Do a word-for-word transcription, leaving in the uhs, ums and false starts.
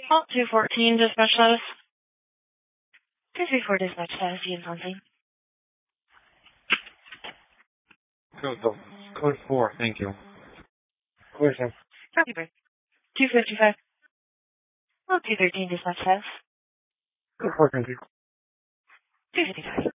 Oh, two fourteen, dispatch status. two three four, dispatch status, units on scene. Code, code four, thank you. Clear, sir. Copy, break. two fifty-five. Oh, two thirteen, dispatch status. Code four, thank you. two fifty-five.